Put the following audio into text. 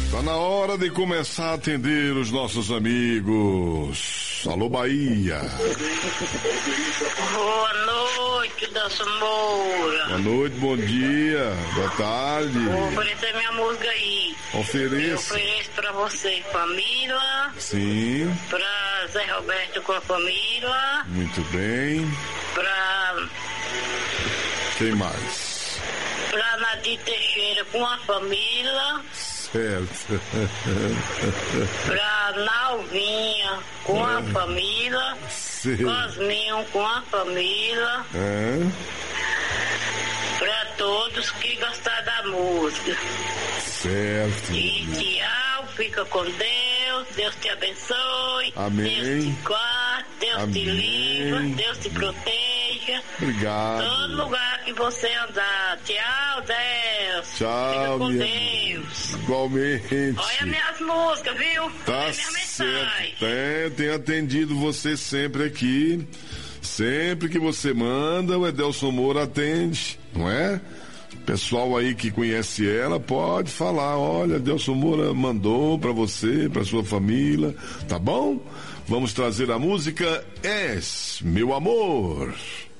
Tá na hora de começar a atender os nossos amigos. Alô, Bahia. Boa noite, Delson Moura. Boa noite, bom dia, boa tarde. Vou oferecer minha música aí. Eu Ofereça. ofereço pra você, família. Sim, Pra Zé Roberto com a família. muito bem. Pra Quem mais? Nadir Teixeira com a família. Certo. Pra Nalvinha com a família. Sim. Cosminho com a família. É, Pra todos que gostaram da música. certo. E tchau, fica com Deus, Deus te abençoe, Amém. Deus te guarde, Deus te Amém. livra, Deus te proteja. Obrigado. Todo lugar que você andar. Tchau, Deus. Tchau, Fica com minha- Deus. Igualmente. Olha minhas músicas, viu? Tá Olha minha mensagem. certo. Tem atendido você sempre aqui. Sempre que você manda, o Edelson Moura atende, não é? Pessoal aí que conhece ela pode falar, olha, Edelson Moura mandou pra você, pra sua família, tá bom? Vamos trazer a música És Meu Amor.